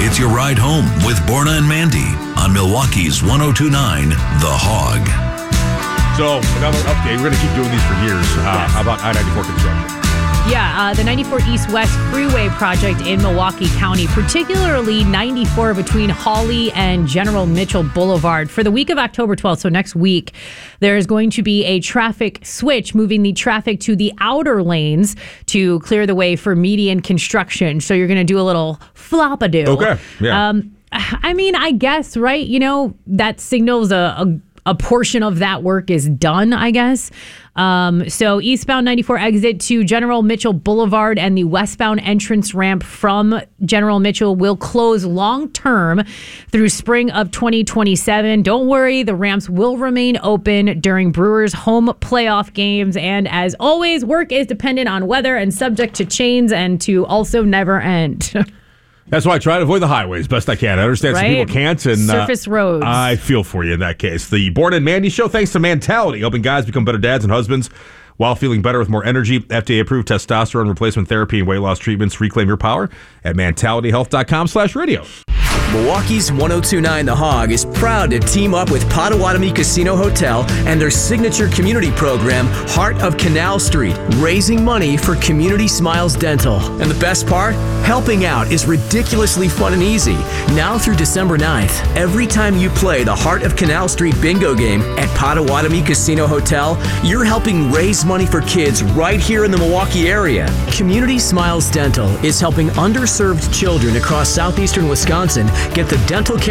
It's your ride home with Borna and Mandy on Milwaukee's 102.9 The Hog. So, another update. We're going to keep doing these for years. How about I-94 construction? Yeah, the 94 East-West Freeway project in Milwaukee County, particularly 94 between Hawley and General Mitchell Boulevard. For the week of October 12th, so next week, there is going to be a traffic switch, moving the traffic to the outer lanes to clear the way for median construction. So you're going to do a little flop-a-doo. Okay, yeah. I mean, I guess, right? You know, that signals a portion of that work is done, I guess. So eastbound 94 exit to General Mitchell Boulevard and the westbound entrance ramp from General Mitchell will close long-term through spring of 2027. Don't worry, the ramps will remain open during Brewers home playoff games. And as always, work is dependent on weather and subject to change and to also never end. That's why I try to avoid the highways best I can. I understand some people can't. And surface roads. I feel for you in that case. The Born and Mandy Show, thanks to Mentality, helping guys become better dads and husbands while feeling better with more energy. FDA-approved testosterone replacement therapy and weight loss treatments. Reclaim your power at mentalityhealth.com/radio. Milwaukee's 102.9 The Hog is proud to team up with Potawatomi Casino Hotel and their signature community program, Heart of Canal Street, raising money for Community Smiles Dental. And the best part? Helping out is ridiculously fun and easy. Now through December 9th, every time you play the Heart of Canal Street bingo game at Potawatomi Casino Hotel, you're helping raise money for kids right here in the Milwaukee area. Community Smiles Dental is helping underserved children across southeastern Wisconsin get the dental care